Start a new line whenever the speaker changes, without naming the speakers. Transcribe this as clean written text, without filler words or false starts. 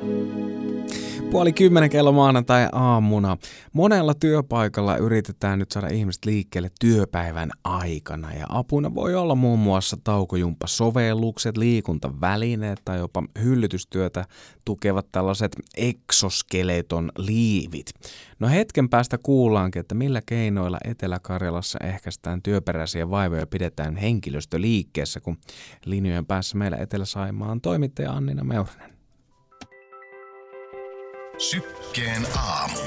9:30 kello maanantai-aamuna. Monella työpaikalla yritetään nyt saada ihmiset liikkeelle työpäivän aikana ja apuna voi olla muun muassa taukojumppasovellukset, liikuntavälineet tai jopa hyllytystyötä tukevat tällaiset exoskeleton liivit. No hetken päästä kuullaankin, että millä keinoilla Etelä-Karjalassa ehkäistään työperäisiä vaivoja ja pidetään henkilöstö liikkeessä, kun linjojen päässä meillä Etelä-Saimaan toimittaja Annina Meurinen.
Sykkeen aamu.